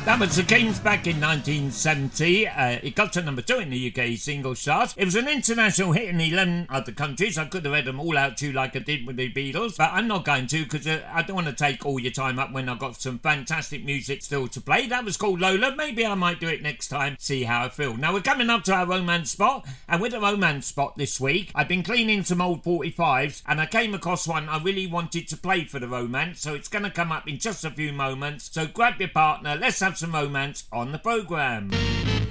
That was The Kings back in 1970. It got to number 2 in the UK single chart. It was an international hit in 11 other countries. I could have read them all out to you like I did with the Beatles, but I'm not going to because I don't want to take all your time up when I've got some fantastic music still to play. That was called Lola. Maybe I might do it next time, see how I feel. Now we're coming up to our romance spot, and with the romance spot this week, I've been cleaning some old 45s and I came across one I really wanted to play for the romance, so it's going to come up in just a few moments. So grab your partner, let's have some romance on the programme.